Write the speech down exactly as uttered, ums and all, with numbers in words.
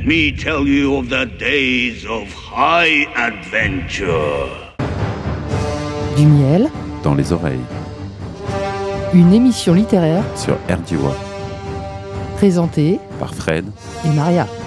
me tell you of the days of high adventure. Du miel dans les oreilles. Une émission littéraire sur R D W A. présentée par Fred et Maria.